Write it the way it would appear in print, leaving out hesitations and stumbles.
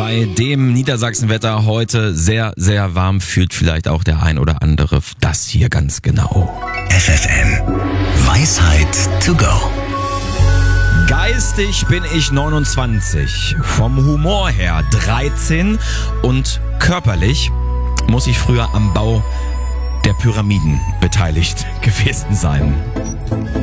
Bei dem Niedersachsenwetter heute sehr, sehr warm fühlt vielleicht auch der ein oder andere das hier ganz genau. FFN Weisheit to go. Geistig bin ich 29, vom Humor her 13 und körperlich muss ich früher am Bau der Pyramiden beteiligt gewesen sein.